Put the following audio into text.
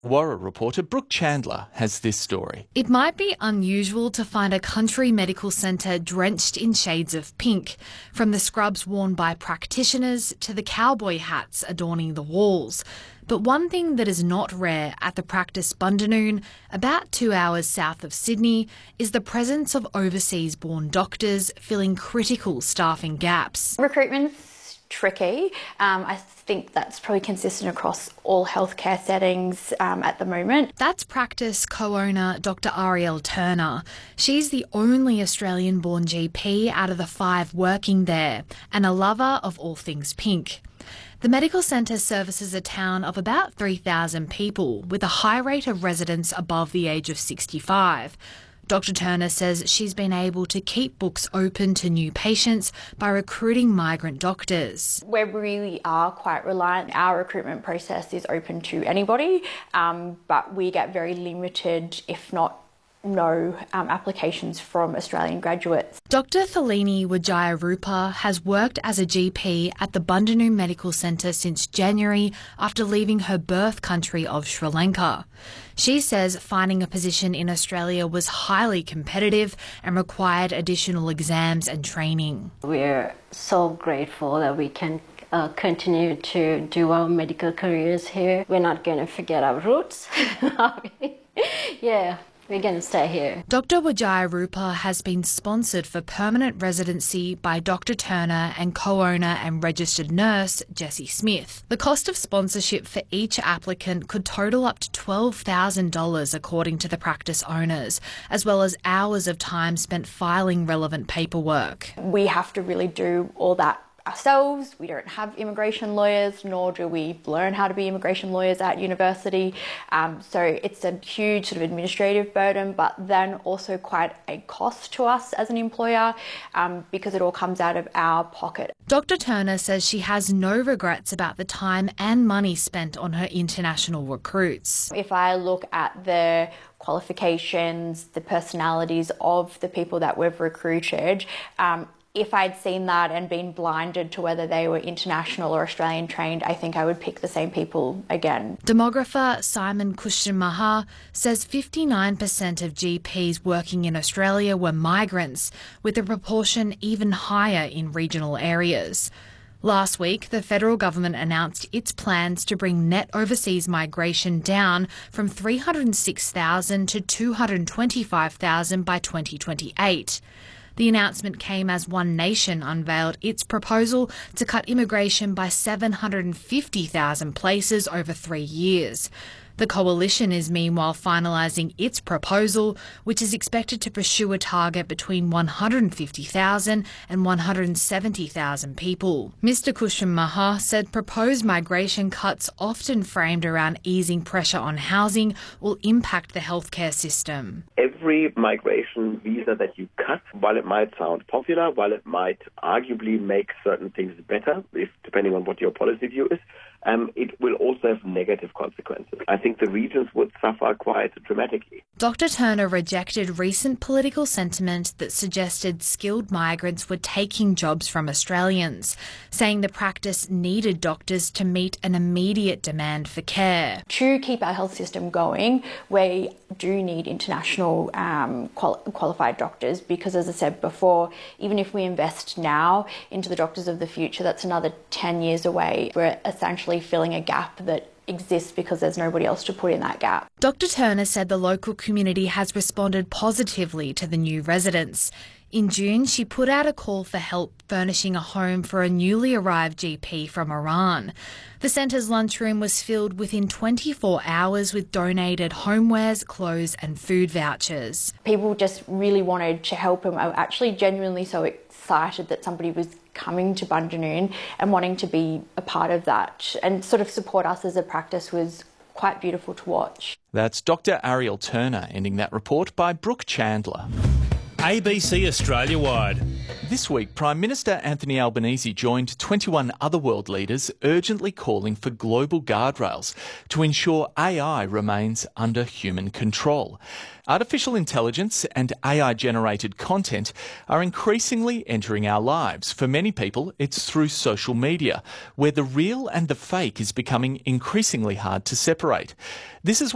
Warra reporter Brooke Chandler has this story. It might be unusual to find a country medical centre drenched in shades of pink, from the scrubs worn by practitioners to the cowboy hats adorning the walls. But one thing that is not rare at the practice Bundanoon, about 2 hours south of Sydney, is the presence of overseas-born doctors filling critical staffing gaps. Recruitment's tricky. I think that's probably consistent across all healthcare settings at the moment. That's practice co-owner Dr. Ariel Turner. She's the only Australian-born GP out of the 5 working there and a lover of all things pink. The medical centre services a town of about 3,000 people with a high rate of residents above the age of 65. Dr. Turner says she's been able to keep books open to new patients by recruiting migrant doctors. We really are quite reliant. Our recruitment process is open to anybody, but we get very limited, if not no, applications from Australian graduates. Dr. Thalini Wijayarupa has worked as a GP at the Bundanoon Medical Centre since January after leaving her birth country of Sri Lanka. She says finding a position in Australia was highly competitive and required additional exams and training. We're so grateful that we can continue to do our medical careers here. We're not going to forget our roots. Yeah. We're going to stay here. Dr. Wijayarupa has been sponsored for permanent residency by Dr. Turner and co-owner and registered nurse Jessie Smith. The cost of sponsorship for each applicant could total up to $12,000 according to the practice owners, as well as hours of time spent filing relevant paperwork. We have to really do all that ourselves. We don't have immigration lawyers, nor do we learn how to be immigration lawyers at university. So it's a huge sort of administrative burden, but then also quite a cost to us as an employer because it all comes out of our pocket. Dr. Turner says she has no regrets about the time and money spent on her international recruits. If I look at the qualifications, the personalities of the people that we've recruited, if I'd seen that and been blinded to whether they were international or Australian trained, I think I would pick the same people again. Demographer Simon Kushamaha says 59% of GPs working in Australia were migrants, with the proportion even higher in regional areas. Last week, the federal government announced its plans to bring net overseas migration down from 306,000 to 225,000 by 2028. The announcement came as One Nation unveiled its proposal to cut immigration by 750,000 places over 3 years. The coalition is meanwhile finalising its proposal, which is expected to pursue a target between 150,000 and 170,000 people. Mr. Kushamaha said proposed migration cuts, often framed around easing pressure on housing, will impact the healthcare system. Every migration visa that you cut, while it might sound popular, while it might arguably make certain things better, depending on what your policy view is, it will also have negative consequences. I think the regions would suffer quite dramatically. Dr. Turner rejected recent political sentiment that suggested skilled migrants were taking jobs from Australians, saying the practice needed doctors to meet an immediate demand for care. To keep our health system going, we do need international qualified doctors because, as I said before, even if we invest now into the doctors of the future, that's another 10 years away. We're essentially filling a gap that exists because there's nobody else to put in that gap. Dr. Turner said the local community has responded positively to the new residents. In June, she put out a call for help furnishing a home for a newly arrived GP from Iran. The centre's lunchroom was filled within 24 hours with donated homewares, clothes and food vouchers. People just really wanted to help him. I was actually genuinely so excited that somebody was coming to Bundanoon and wanting to be a part of that and sort of support us as a practice was quite beautiful to watch. That's Dr. Ariel Turner ending that report by Brooke Chandler. ABC Australia-wide. This week, Prime Minister Anthony Albanese joined 21 other world leaders urgently calling for global guardrails to ensure AI remains under human control. Artificial intelligence and AI-generated content are increasingly entering our lives. For many people, it's through social media, where the real and the fake is becoming increasingly hard to separate. This is